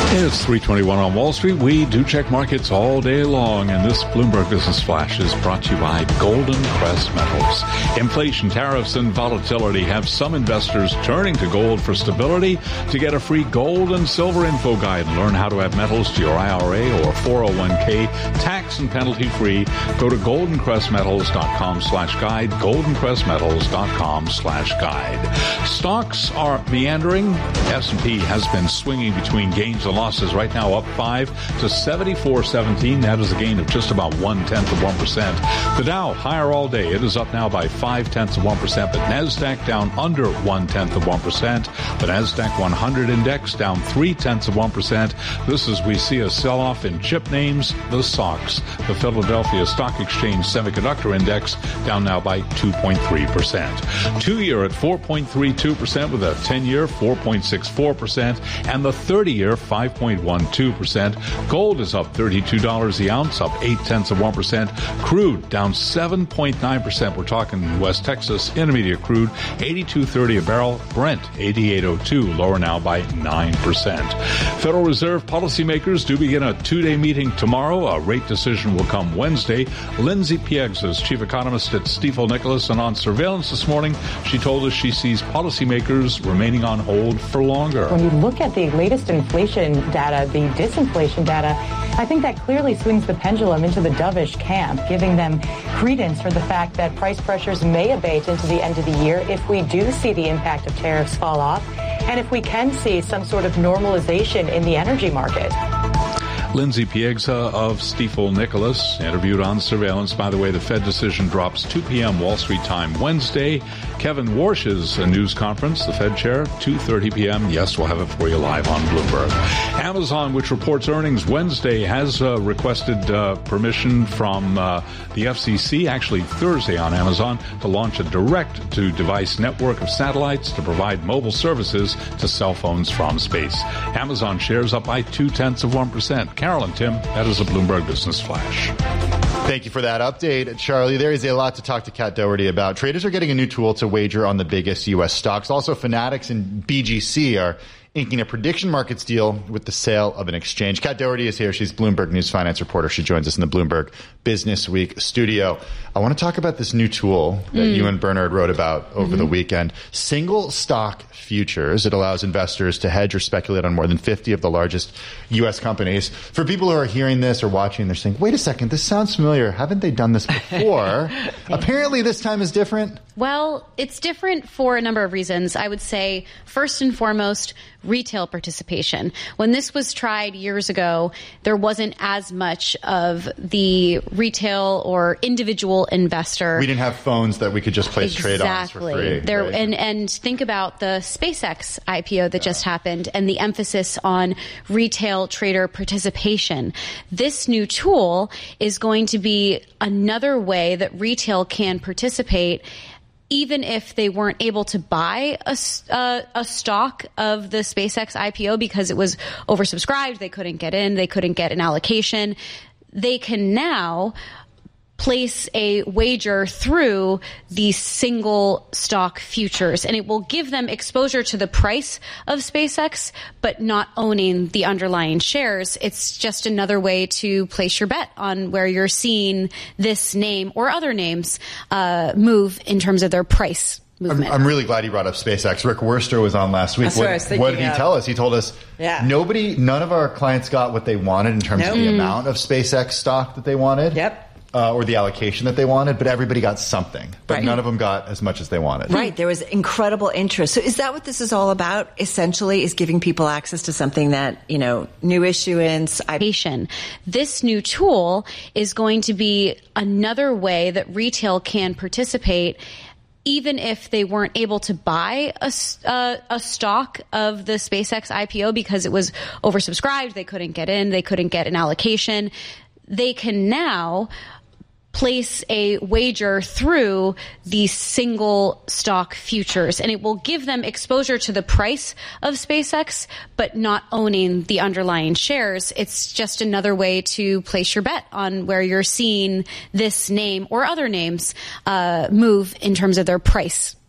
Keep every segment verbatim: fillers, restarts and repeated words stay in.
It's three twenty-one on Wall Street. We do check markets all day long, and this Bloomberg Business Flash is brought to you by Golden Crest Metals. Inflation, tariffs, and volatility have some investors turning to gold for stability. To get a free gold and silver info guide and learn how to add metals to your I R A or four oh one k tax and penalty free, go to goldencrestmetals.com slash guide, goldencrestmetals.com slash guide. Stocks are meandering. S and P has been swinging between gains and losses, right now up five to seventy-four seventeen. That is a gain of just about one-tenth of one percent. The Dow higher all day. It is up now by five-tenths of one percent, but NASDAQ down under one-tenth of one percent. The NASDAQ one hundred index down three-tenths of one percent. This is we see a sell-off in chip names, the S O X. The Philadelphia Stock Exchange Semiconductor Index down now by two point three percent. Two-year at four point three two percent with a ten-year four point six four percent and the thirty-year five point one two percent. Gold is up thirty-two dollars the ounce, up eight-tenths of one percent. Crude down seven point nine percent. We're talking West Texas Intermediate crude, eighty-two thirty a barrel. Brent, eighty-eight oh two, lower now by nine percent. Federal Reserve policymakers do begin a two-day meeting tomorrow. A rate decision will come Wednesday. Lindsay Piegza is chief economist at Stifel Nicolaus, and on surveillance this morning, she told us she sees policymakers remaining on hold for longer. When you look at the latest inflation data, the disinflation data, I think that clearly swings the pendulum into the dovish camp, giving them credence for the fact that price pressures may abate into the end of the year if we do see the impact of tariffs fall off, and if we can see some sort of normalization in the energy market. Lindsay Piegza of Stifel Nicolaus, interviewed on surveillance. By the way, the Fed decision drops two p.m. Wall Street time Wednesday. Kevin Warsh's news conference, the Fed chair, two thirty p.m. Yes, we'll have it for you live on Bloomberg. Amazon, which reports earnings Wednesday, has uh, requested uh, permission from uh, the F C C, actually Thursday on Amazon, to launch a direct-to-device network of satellites to provide mobile services to cell phones from space. Amazon shares up by two-tenths of one percent. Carol and Tim, that is a Bloomberg Business Flash. Thank you for that update, Charlie. There is a lot to talk to Kat Doherty about. Traders are getting a new tool to wager on the biggest U S stocks. Also, Fanatics and B G C are inking a prediction markets deal with the sale of an exchange. Kat Doherty is here. She's Bloomberg News finance reporter. She joins us in the Bloomberg Business Week studio. I want to talk about this new tool that mm. you and Bernard wrote about over mm-hmm. the weekend. Single stock futures. It allows investors to hedge or speculate on more than fifty of the largest U S companies. For people who are hearing this or watching, they're saying, wait a second, this sounds familiar. Haven't they done this before? Apparently this time is different. Well, it's different for a number of reasons. I would say, first and foremost, retail participation. When this was tried years ago, there wasn't as much of the retail or individual investor. We didn't have phones that we could just place exactly. trade-ons for free. There, right? and, and think about the SpaceX I P O that yeah. just happened and the emphasis on retail trader participation. This new tool is going to be another way that retail can participate, even if they weren't able to buy a, uh, a stock of the SpaceX I P O because it was oversubscribed, they couldn't get in, they couldn't get an allocation. They can now place a wager through the single stock futures, and it will give them exposure to the price of SpaceX, but not owning the underlying shares. It's just another way to place your bet on where you're seeing this name or other names uh, move in terms of their price movement. I'm, I'm really glad you brought up SpaceX. Rick Wurster was on last week. That's what, what, I was thinking what did he of. tell us? He told us yeah. nobody, none of our clients got what they wanted in terms nope. of the mm. amount of SpaceX stock that they wanted. Yep. Uh, or the allocation that they wanted, but everybody got something. But right. none of them got as much as they wanted. Right. There was incredible interest. So is that what this is all about, essentially, is giving people access to something that, you know, new issuance? I- this new tool is going to be another way that retail can participate, even if they weren't able to buy a, uh, a stock of the SpaceX I P O because it was oversubscribed, they couldn't get in, they couldn't get an allocation. They can now place a wager through the single stock futures, and it will give them exposure to the price of SpaceX, but not owning the underlying shares. It's just another way to place your bet on where you're seeing this name or other names uh, move in terms of their price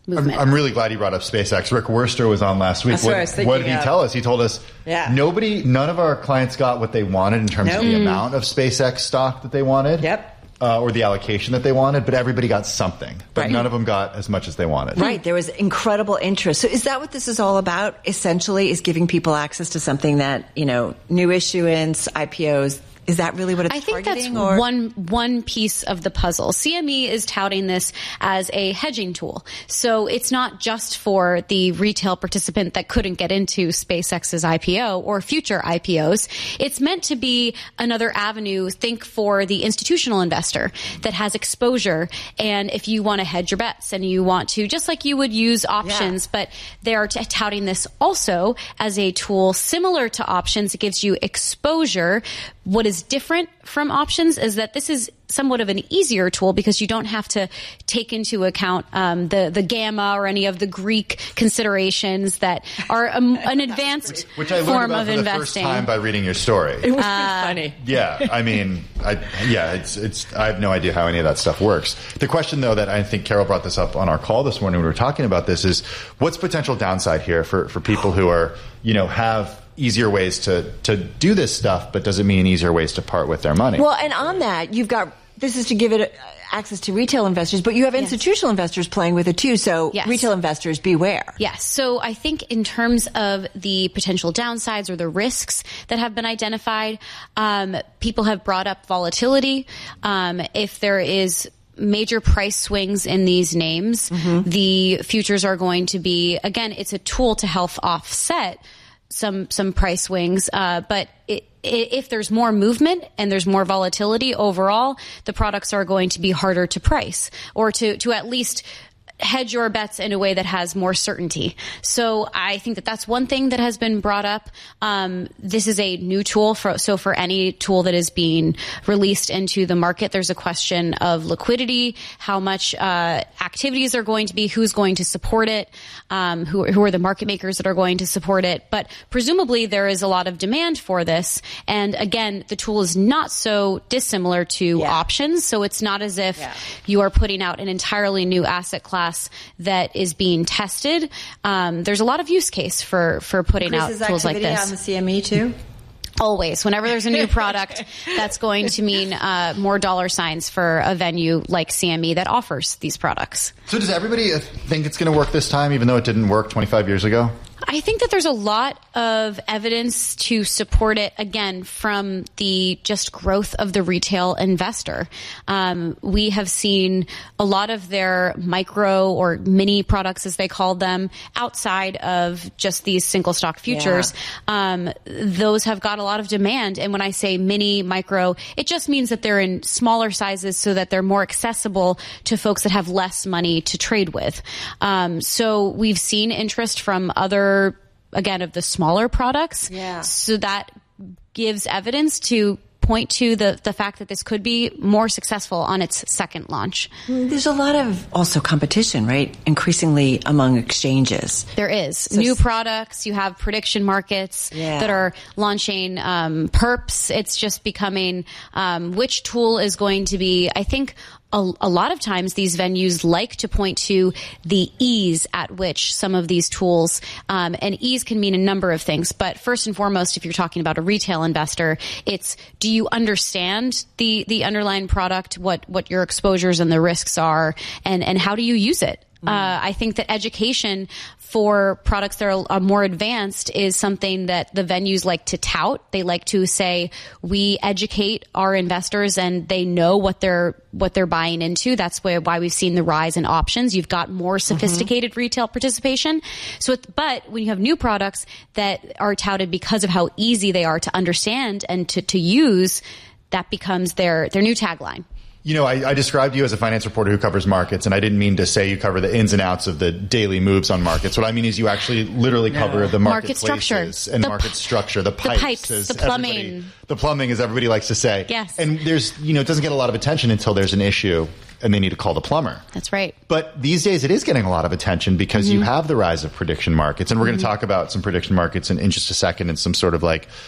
movement. I'm, I'm really glad you brought up SpaceX. Rick Wurster was on last week. That's what I was thinking what did he of. tell us? He told us Yeah. nobody, none of our clients got what they wanted in terms Nope. of the Mm. amount of SpaceX stock that they wanted. Yep. Uh, or the allocation that they wanted, but everybody got something. But Right. none of them got as much as they wanted. Right. There was incredible interest. So is that what this is all about? Essentially, is giving people access to something that, you know, new issuance, I P Os. Is that really what it's I think targeting? that's or? one one piece of the puzzle. C M E is touting this as a hedging tool. So it's not just for the retail participant that couldn't get into SpaceX's I P O or future I P Os. It's meant to be another avenue, think for the institutional investor that has exposure. And if you want to hedge your bets and you want to, just like you would use options, Yeah. but they are t- touting this also as a tool similar to options. It gives you exposure. What is different from options is that this is somewhat of an easier tool because you don't have to take into account um, the the gamma or any of the Greek considerations that are um, an advanced Which I learned form about of for the investing. first time by reading your story. It was funny. Yeah, I mean, I, yeah, it's it's. I have no idea how any of that stuff works. The question, though, that I think Carol brought this up on our call this morning when we were talking about this is, what's potential downside here for for people who are, you know, have easier ways to to do this stuff, but doesn't mean easier ways to part with their money. Well, and on that, you've got, this is to give it uh, access to retail investors, but you have institutional investors playing with it too. So Yes. retail investors, beware. Yes. So I think in terms of the potential downsides or the risks that have been identified, um, people have brought up volatility. Um, if there is major price swings in these names, mm-hmm. the futures are going to be, again, it's a tool to help offset some some price swings, uh, but it, if there's more movement and there's more volatility overall, the products are going to be harder to price or to to at least hedge your bets in a way that has more certainty. So I think that that's one thing that has been brought up. Um, this is a new tool for, so for any tool that is being released into the market, there's a question of liquidity, how much, uh, activities are going to be, who's going to support it, um, who, who are the market makers that are going to support it. But presumably there is a lot of demand for this. And again, the tool is not so dissimilar to Yeah. options. So it's not as if Yeah. you are putting out an entirely new asset class that is being tested. Um, there's a lot of use case for, for putting Chris, out is tools like activity this. on the C M E too? Always. Whenever there's a new product, that's going to mean uh, more dollar signs for a venue like C M E that offers these products. So does everybody uh, think it's going to work this time, even though it didn't work twenty-five years ago? I think that there's a lot of evidence to support it, again, from the just growth of the retail investor. Um, we have seen a lot of their micro or mini products, as they called them, outside of just these single stock futures. Yeah. Um, those have got a lot of demand. And when I say mini, micro, it just means that they're in smaller sizes so that they're more accessible to folks that have less money to trade with. Um, so we've seen interest from other again, of the smaller products. Yeah. So that gives evidence to point to the, the fact that this could be more successful on its second launch. There's a lot of also competition, right? Increasingly among exchanges. There is. So New s- products. You have prediction markets Yeah. that are launching um, perps. It's just becoming um, which tool is going to be, I think, A, a lot of times these venues like to point to the ease at which some of these tools, um, and ease can mean a number of things, but first and foremost, if you're talking about a retail investor, it's do you understand the, the underlying product, what, what your exposures and the risks are, and, and how do you use it? Uh, I think that education for products that are, are more advanced is something that the venues like to tout. They like to say, we educate our investors and they know what they're, what they're buying into. That's why, why we've seen the rise in options. You've got more sophisticated mm-hmm. retail participation. So, it, but when you have new products that are touted because of how easy they are to understand and to, to use, that becomes their, their new tagline. You know, I, I described you as a finance reporter who covers markets, and I didn't mean to say you cover the ins and outs of the daily moves on markets. What I mean is you actually literally cover the market structure and the market p- structure, the pipes, the, pipes, as the plumbing, the plumbing, as everybody likes to say. Yes. And there's, you know, it doesn't get a lot of attention until there's an issue and they need to call the plumber. That's right. But these days it is getting a lot of attention because mm-hmm. you have the rise of prediction markets, and we're mm-hmm. going to talk about some prediction markets in, in just a second and some sort of like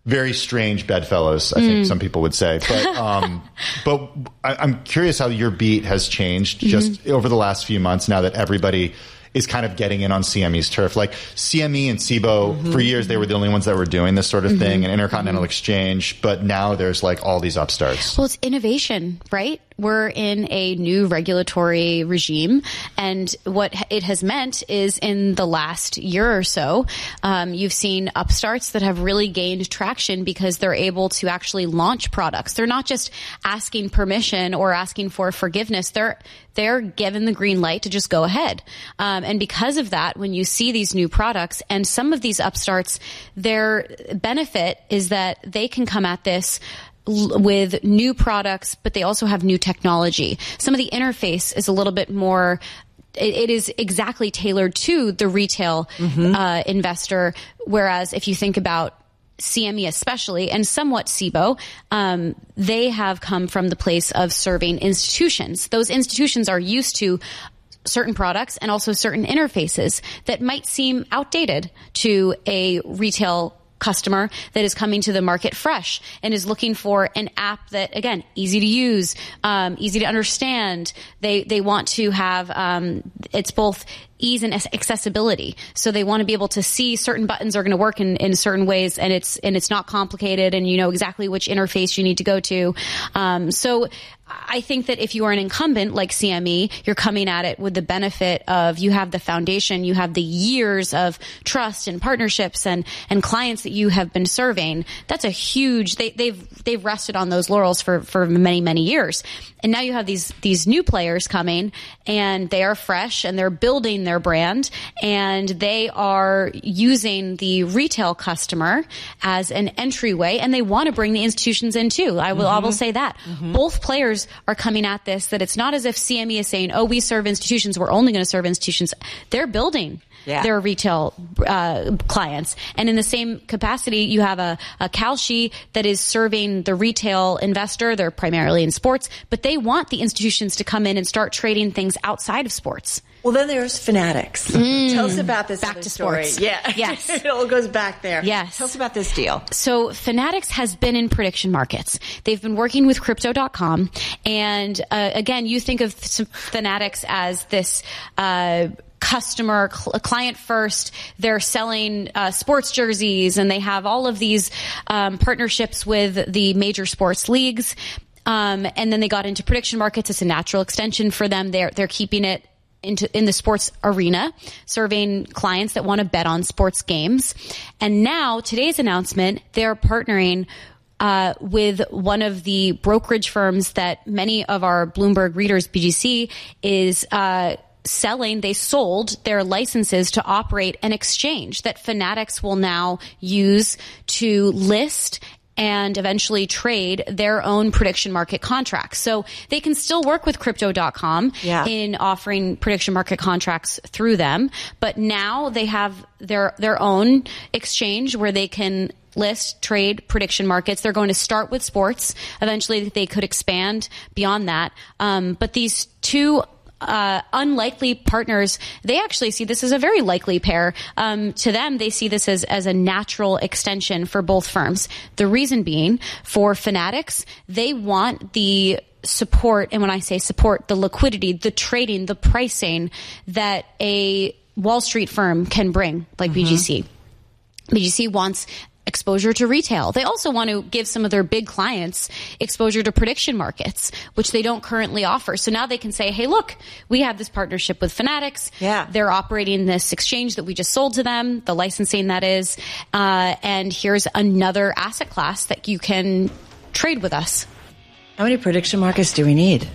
very strange bedfellows, I think mm. some people would say. But um, but I, I'm curious how your beat has changed mm-hmm. just over the last few months now that everybody is kind of getting in on C M E's turf. Like C M E and C B O, mm-hmm. for years they were the only ones that were doing this sort of mm-hmm. thing, and Intercontinental mm-hmm. Exchange, but now there's like all these upstarts. Well, it's innovation, right? We're in a new regulatory regime, and what it has meant is in the last year or so, um, you've seen upstarts that have really gained traction because they're able to actually launch products. They're not just asking permission or asking for forgiveness. They're they're given the green light to just go ahead. Um, and because of that, when you see these new products and some of these upstarts, their benefit is that they can come at this with new products, but they also have new technology. Some of the interface is a little bit more, it, it is exactly tailored to the retail mm-hmm. uh, investor. Whereas if you think about C M E especially, and somewhat C B O, um, they have come from the place of serving institutions. Those institutions are used to certain products and also certain interfaces that might seem outdated to a retail customer that is coming to the market fresh and is looking for an app that, again, easy to use, um, easy to understand. They they want to have um, it's both ease and accessibility. So they want to be able to see certain buttons are going to work in, in certain ways, and it's and it's not complicated, and you know exactly which interface you need to go to. Um, so I think that if you are an incumbent like C M E, you're coming at it with the benefit of you have the foundation, you have the years of trust and partnerships and, and clients that you have been serving. That's a huge, they, they've, they've rested on those laurels for, for many, many years. And now you have these, these new players coming, and they are fresh and they're building their brand, and they are using the retail customer as an entryway, and they want to bring the institutions in too. I will, mm-hmm. I will say that. Mm-hmm. Both players are coming at this, that it's not as if C M E is saying, oh, we serve institutions, we're only going to serve institutions. They're building yeah. their retail uh, clients. And in the same capacity, you have a, a Kalshi that is serving the retail investor. They're primarily in sports, but they want the institutions to come in and start trading things outside of sports. Well, then there's Fanatics. Mm. Tell us about this back to story. Sports. Yeah. Yes. It all goes back there. Yes. Tell us about this deal. So Fanatics has been in prediction markets. They've been working with Crypto dot com. And uh, again, you think of Fanatics as this uh customer, cl- client first. They're selling uh, sports jerseys, and they have all of these um, partnerships with the major sports leagues. Um, and then they got into prediction markets. It's a natural extension for them. They're they're keeping it into in the sports arena, serving clients that want to bet on sports games. And now today's announcement, they're partnering uh, with one of the brokerage firms that many of our Bloomberg readers, B G C, is uh, selling. They sold their licenses to operate an exchange that Fanatics will now use to list and eventually trade their own prediction market contracts. So they can still work with Crypto dot com yeah. in offering prediction market contracts through them. But now they have their their own exchange where they can list, trade prediction markets. They're going to start with sports. Eventually they could expand beyond that. Um, but these two Uh, unlikely partners, they actually see this as a very likely pair. Um, to them, they see this as, as a natural extension for both firms. The reason being, for Fanatics, they want the support, and when I say support, the liquidity, the trading, the pricing that a Wall Street firm can bring, like mm-hmm. B G C. B G C wants exposure to retail. They also want to give some of their big clients exposure to prediction markets, which they don't currently offer. So now they can say, hey, look, we have this partnership with Fanatics. Yeah. They're operating this exchange that we just sold to them, the licensing that is, uh, and here's another asset class that you can trade with us. How many prediction markets do we need?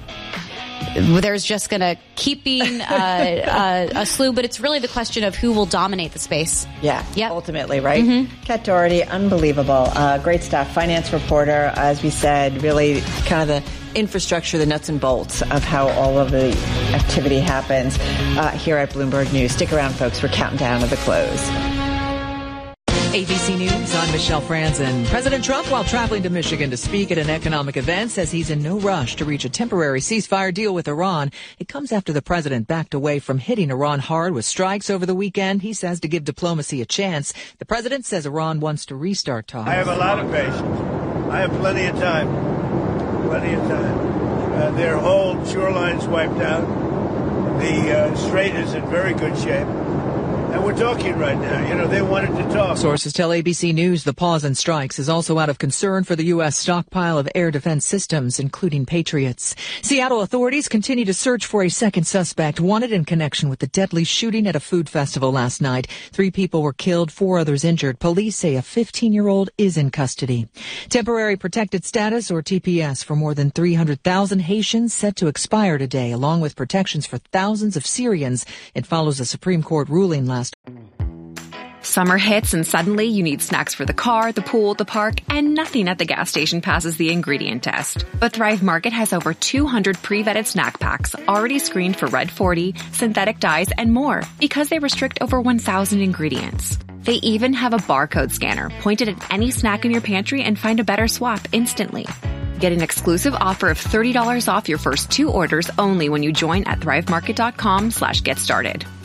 There's just going to keep being uh, uh, a slew, but it's really the question of who will dominate the space. Yeah, yep. ultimately, right? Mm-hmm. Kat Doherty, unbelievable. Uh, great stuff. Finance reporter, as we said, really kind of the infrastructure, the nuts and bolts of how all of the activity happens uh, here at Bloomberg News. Stick around, folks. We're counting down to the close. A B C News, I'm Michelle Franzen. President Trump, while traveling to Michigan to speak at an economic event, says he's in no rush to reach a temporary ceasefire deal with Iran. It comes after the president backed away from hitting Iran hard with strikes over the weekend. He says to give diplomacy a chance. The president says Iran wants to restart talks. I have a lot of patience. I have plenty of time. Plenty of time. Uh, their whole shoreline's wiped out. The uh, strait is in very good shape. And we're talking right now. You know, they wanted to talk. Sources tell A B C News the pause in strikes is also out of concern for the U S stockpile of air defense systems, including Patriots. Seattle authorities continue to search for a second suspect wanted in connection with the deadly shooting at a food festival last night. Three people were killed, four others injured. Police say a fifteen-year-old is in custody. Temporary protected status, or T P S, for more than three hundred thousand Haitians set to expire today, along with protections for thousands of Syrians. It follows a Supreme Court ruling last Summer hits and suddenly you need snacks for the car, the pool, the park, and nothing at the gas station passes the ingredient test. But Thrive Market has over two hundred pre-vetted snack packs already screened for Red forty, synthetic dyes, and more because they restrict over one thousand ingredients. They even have a barcode scanner pointed at any snack in your pantry and find a better swap instantly. Get an exclusive offer of thirty dollars off your first two orders only when you join at thrivemarket.com slash get started.